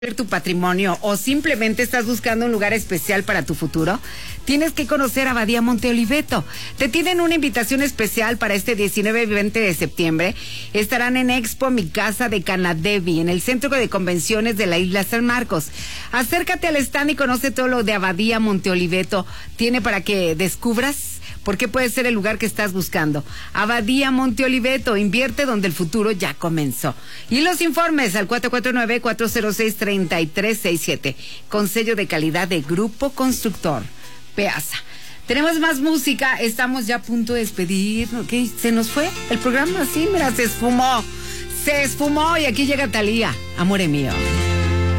tu patrimonio o simplemente estás buscando un lugar especial para tu futuro, tienes que conocer Abadía Monte Oliveto. Te tienen una invitación especial para este 19 y 20 de septiembre. Estarán en Expo Mi Casa de Canadevi, en el Centro de Convenciones de la Isla San Marcos. Acércate al stand y conoce todo lo de Abadía Monte Oliveto. Tiene para que descubras por qué puede ser el lugar que estás buscando. Abadía Monte Oliveto, invierte donde el futuro ya comenzó. Y los informes al 449-406-3367, con sello de calidad de Grupo Constructor Peasa. Tenemos más música, estamos ya a punto de despedir. ¿Qué? ¿Se nos fue el programa? Sí, mira, se esfumó y aquí llega Thalía, Amore Mío.